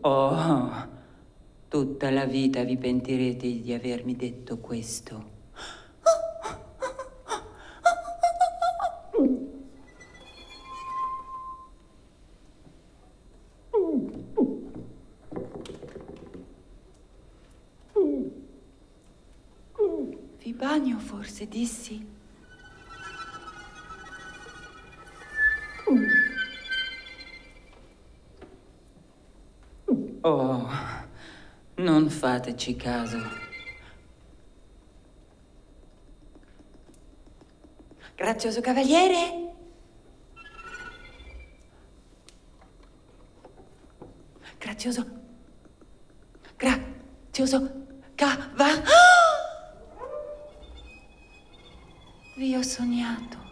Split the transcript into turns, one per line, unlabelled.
Oh, tutta la vita vi pentirete di avermi detto questo. Vi bagno, forse, dissi? Oh, non fateci caso. Grazioso cavaliere? Grazioso Vi ho sognato.